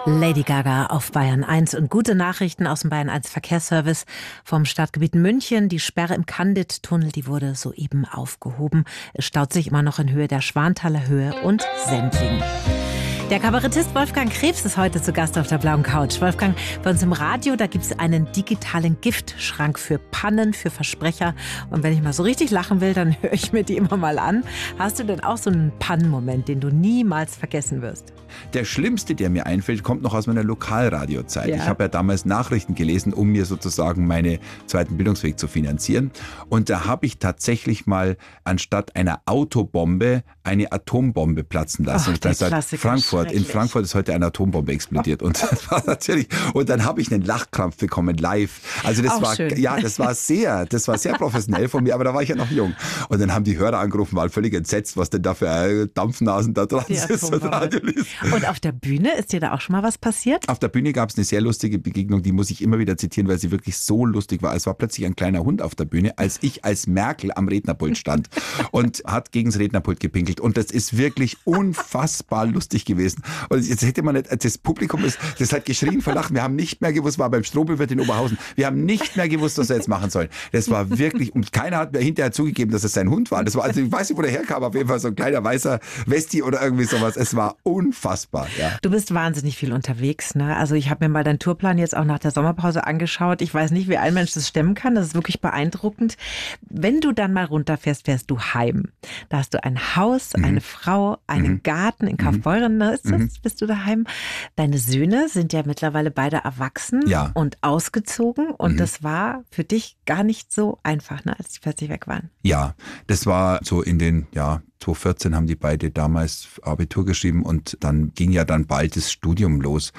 Lady Gaga auf Bayern 1 und gute Nachrichten aus dem Bayern 1 Verkehrsservice vom Stadtgebiet München. Die Sperre im Candid-Tunnel, die wurde soeben aufgehoben. Es staut sich immer noch in Höhe der Schwanthaler Höhe und Sendling. Der Kabarettist Wolfgang Krebs ist heute zu Gast auf der blauen Couch. Wolfgang, bei uns im Radio, da gibt es einen digitalen Giftschrank für Pannen, für Versprecher. Und wenn ich mal so richtig lachen will, dann höre ich mir die immer mal an. Hast du denn auch so einen Pannenmoment, den du niemals vergessen wirst? Der schlimmste, der mir einfällt, kommt noch aus meiner Lokalradiozeit. Ja. Ich habe ja damals Nachrichten gelesen, um mir sozusagen meinen zweiten Bildungsweg zu finanzieren. Und da habe ich tatsächlich mal anstatt einer Autobombe eine Atombombe platzen lassen. Ach, der Klassiker. In Frankfurt ist heute eine Atombombe explodiert. Und das war natürlich, und dann habe ich einen Lachkrampf bekommen live. Also das auch war, schön. ja, das war sehr professionell von mir, aber da war ich ja noch jung. Und dann haben die Hörer angerufen, waren völlig entsetzt, was denn da für Dampfnasen da dran ist. Und auf der Bühne, ist dir da auch schon mal was passiert? Auf der Bühne gab es eine sehr lustige Begegnung, die muss ich immer wieder zitieren, weil sie wirklich so lustig war. Es war plötzlich ein kleiner Hund auf der Bühne, als ich als Merkel am Rednerpult stand und hat gegen das Rednerpult gepinkelt. Und das ist wirklich unfassbar lustig gewesen. Und jetzt hätte man nicht, das Publikum das hat geschrien vor Lachen. Wir haben nicht mehr gewusst, war beim Strobelwirt in Oberhausen. Wir haben nicht mehr gewusst, was wir jetzt machen sollen. Das war wirklich, und keiner hat mir hinterher zugegeben, dass es sein Hund war. Das war, also ich weiß nicht, wo der herkam, auf jeden Fall so ein kleiner weißer Westi oder irgendwie sowas. Es war unfassbar, ja. Du bist wahnsinnig viel unterwegs, ne? Also ich habe mir mal deinen Tourplan jetzt auch nach der Sommerpause angeschaut. Ich weiß nicht, wie ein Mensch das stemmen kann. Das ist wirklich beeindruckend. Wenn du dann mal runterfährst, fährst du heim. Da hast du ein Haus, eine Frau, einen Garten in Kaufbeuren. Ne? Bist du daheim? Deine Söhne sind ja mittlerweile beide erwachsen und ausgezogen. Und das war für dich gar nicht so einfach, ne, als die plötzlich weg waren. Ja, das war so in den, 2014 haben die beide damals Abitur geschrieben und dann ging ja dann bald das Studium los.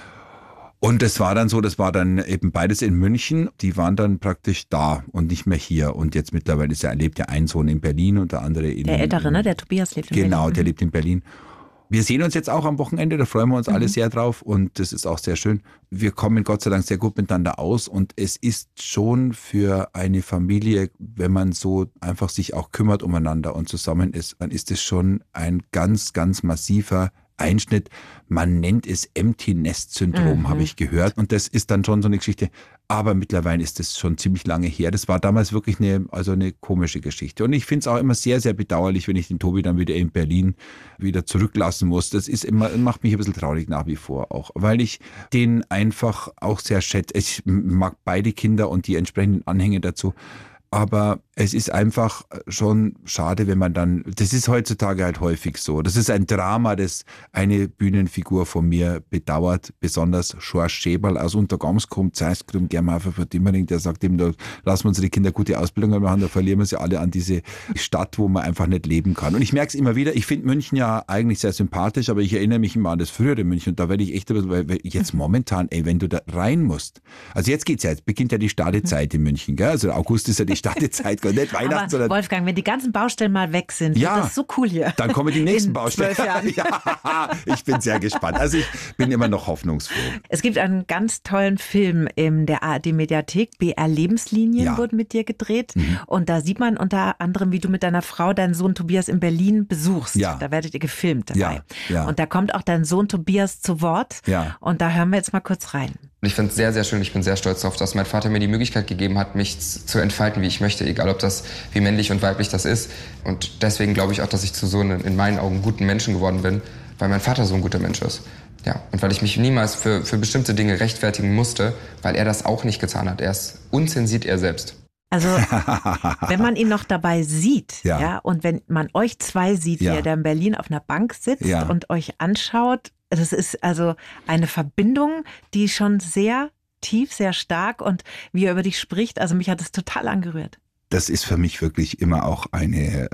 Und das war dann eben beides in München. Die waren dann praktisch da und nicht mehr hier. Und jetzt mittlerweile lebt ja ein Sohn in Berlin und der andere in... Der Ältere, ne? Der Tobias lebt in Berlin. Genau, der lebt in Berlin. Wir sehen uns jetzt auch am Wochenende, da freuen wir uns alle sehr drauf und das ist auch sehr schön. Wir kommen Gott sei Dank sehr gut miteinander aus und es ist schon für eine Familie, wenn man so einfach sich auch kümmert umeinander und zusammen ist, dann ist es schon ein ganz, ganz massiver Einschnitt. Man nennt es Empty-Nest-Syndrom, habe ich gehört. Und das ist dann schon so eine Geschichte. Aber mittlerweile ist das schon ziemlich lange her. Das war damals wirklich eine komische Geschichte. Und ich finde es auch immer sehr, sehr bedauerlich, wenn ich den Tobi dann wieder in Berlin wieder zurücklassen muss. Das macht mich ein bisschen traurig nach wie vor auch, weil ich den einfach auch sehr schätze. Ich mag beide Kinder und die entsprechenden Anhänge dazu. Aber es ist einfach schon schade, wenn man dann, das ist heutzutage halt häufig so. Das ist ein Drama, das eine Bühnenfigur von mir bedauert, besonders Schorsch Schäberl aus Untergamskum, Zeitgrüm, Germafer für Dimmering, der sagt eben, da lassen wir unsere Kinder gute Ausbildung machen, da verlieren wir sie alle an diese Stadt, wo man einfach nicht leben kann. Und ich merke es immer wieder, ich finde München ja eigentlich sehr sympathisch, aber ich erinnere mich immer an das frühere München und da werde ich echt ein bisschen, weil jetzt momentan, wenn du da rein musst, also jetzt beginnt ja die Stadezeit in München, gell? Also August ist ja die Stadezeit, nicht Weihnachten, aber sondern... Wolfgang, wenn die ganzen Baustellen mal weg sind, wird das so cool hier. Dann kommen die nächsten in Baustellen. 12 Jahren. Ja, ich bin sehr gespannt. Also ich bin immer noch hoffnungsfroh. Es gibt einen ganz tollen Film in der ARD-Mediathek. BR Lebenslinien wurden mit dir gedreht. Und da sieht man unter anderem, wie du mit deiner Frau deinen Sohn Tobias in Berlin besuchst. Ja. Da werdet ihr gefilmt dabei. Ja. Und da kommt auch dein Sohn Tobias zu Wort. Ja. Und da hören wir jetzt mal kurz rein. Ich finde es sehr, sehr schön. Ich bin sehr stolz darauf, dass mein Vater mir die Möglichkeit gegeben hat, mich zu entfalten, wie ich möchte. Egal, ob das, wie männlich und weiblich das ist. Und deswegen glaube ich auch, dass ich zu so einem, in meinen Augen, guten Menschen geworden bin, weil mein Vater so ein guter Mensch ist. Ja, und weil ich mich niemals für bestimmte Dinge rechtfertigen musste, weil er das auch nicht getan hat. Er ist unzensiert er selbst. Also, wenn man ihn noch dabei sieht, und wenn man euch zwei sieht, wie er da in Berlin auf einer Bank sitzt und euch anschaut, das ist also eine Verbindung, die schon sehr tief, sehr stark und wie er über dich spricht, also mich hat es total angerührt. Das ist für mich wirklich immer auch eine,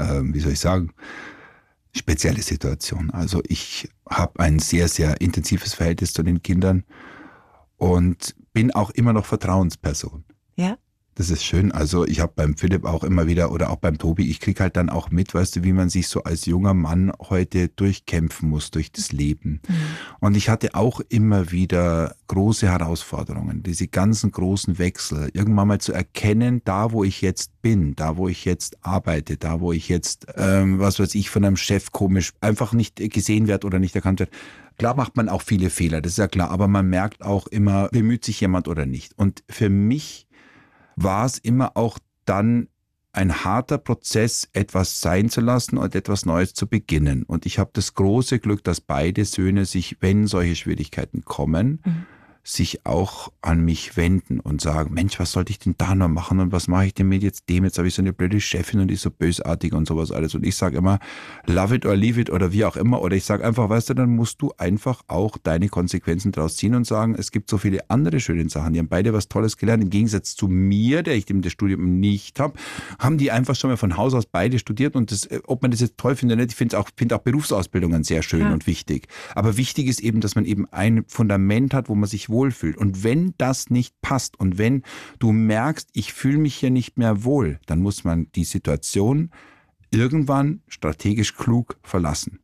spezielle Situation. Also ich habe ein sehr, sehr intensives Verhältnis zu den Kindern und bin auch immer noch Vertrauensperson. Ja? Das ist schön. Also ich habe beim Philipp auch immer wieder oder auch beim Tobi, ich kriege halt dann auch mit, weißt du, wie man sich so als junger Mann heute durchkämpfen muss durch das Leben. Und ich hatte auch immer wieder große Herausforderungen, diese ganzen großen Wechsel, irgendwann mal zu erkennen, da wo ich jetzt bin, da wo ich jetzt arbeite, da wo ich jetzt, was weiß ich, von einem Chef komisch einfach nicht gesehen werde oder nicht erkannt werde. Klar macht man auch viele Fehler, das ist ja klar, aber man merkt auch immer, bemüht sich jemand oder nicht. Und für mich war es immer auch dann ein harter Prozess, etwas sein zu lassen und etwas Neues zu beginnen. Und ich habe das große Glück, dass beide Söhne sich, wenn solche Schwierigkeiten kommen, sich auch an mich wenden und sagen, Mensch, was sollte ich denn da noch machen und was mache ich denn mit jetzt dem? Jetzt habe ich so eine blöde Chefin und die ist so bösartig und sowas alles. Und ich sage immer, love it or leave it oder wie auch immer. Oder ich sage einfach, weißt du, dann musst du einfach auch deine Konsequenzen draus ziehen und sagen, es gibt so viele andere schöne Sachen. Die haben beide was Tolles gelernt. Im Gegensatz zu mir, der ich das Studium nicht habe, haben die einfach schon mal von Haus aus beide studiert. Und das, ob man das jetzt toll findet oder nicht, ich finde auch Berufsausbildungen sehr schön und wichtig. Aber wichtig ist eben, dass man eben ein Fundament hat, wo man sich wohlfühlt. Und wenn das nicht passt und wenn du merkst, ich fühle mich hier nicht mehr wohl, dann muss man die Situation irgendwann strategisch klug verlassen.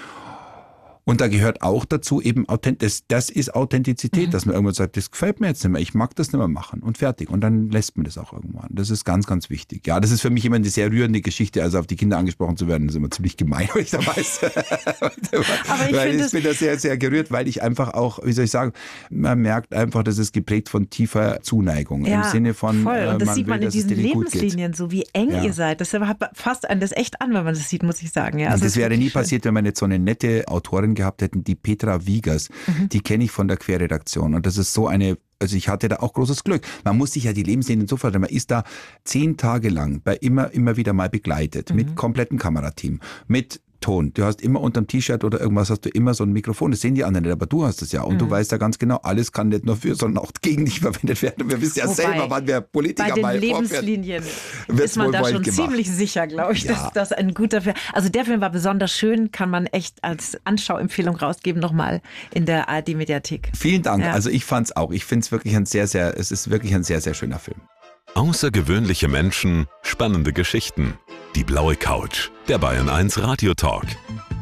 Und da gehört auch dazu eben das ist Authentizität, dass man irgendwann sagt, das gefällt mir jetzt nicht mehr, ich mag das nicht mehr machen und fertig. Und dann lässt man das auch irgendwann. Das ist ganz, ganz wichtig. Ja, das ist für mich immer eine sehr rührende Geschichte, also auf die Kinder angesprochen zu werden, das ist immer ziemlich gemein, wenn ich da weiß. Aber ich bin da sehr, sehr gerührt, weil ich einfach auch, wie soll ich sagen, man merkt einfach, das ist geprägt von tiefer Zuneigung. Ja, im Sinne von, voll. Und das man sieht man will, in diesen Lebenslinien, so wie eng ihr seid. Das fasst einen das echt an, wenn man das sieht, muss ich sagen. Ja, also das wäre nie passiert, wenn man jetzt so eine nette Autorin gehabt hätten, die Petra Wiegers, die kenne ich von der Querredaktion und das ist so eine, also ich hatte da auch großes Glück. Man muss sich ja die Lebenslinien so vorstellen, man ist da 10 Tage lang immer wieder mal begleitet, mit komplettem Kamerateam, mit Ton. Du hast immer unterm T-Shirt oder irgendwas hast du immer so ein Mikrofon. Das sehen die anderen nicht, aber du hast es ja. Und du weißt ja ganz genau, alles kann nicht nur für, sondern auch gegen dich verwendet werden. Und wir wissen ja selber, wann wir Politiker mal bei den Lebenslinien ist man da schon ziemlich sicher, glaube ich, dass das ein guter Film. Also der Film war besonders schön, kann man echt als Anschauempfehlung rausgeben, nochmal in der ARD-Mediathek. Vielen Dank. Ja. Also ich fand's auch. Ich finde es wirklich es ist wirklich ein sehr, sehr schöner Film. Außergewöhnliche Menschen, spannende Geschichten. Die blaue Couch, der Bayern 1 Radio Talk.